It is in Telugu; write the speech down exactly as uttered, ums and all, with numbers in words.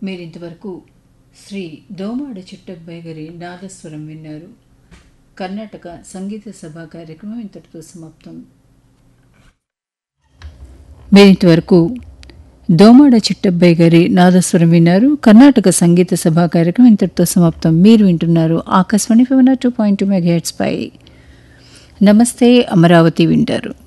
మీరింతవరకు శ్రీ దోమాడ చిట్టబ్బాయి గారి నాదస్వరం విన్నారు. కర్ణాటక సంగీత సభా కార్యక్రమం ఇంతటితో సమాప్తం. మీరింతవరకు దోమాడ చిట్టబ్బాయి గారి నాదస్వరం విన్నారు. కర్ణాటక సంగీత సభా కార్యక్రమం ఇంతటితో సమాప్తం. మీరు వింటున్నారు Akashvani ఫివనా two point two megahertz పై నమస్తే అమరావతి వింటారు.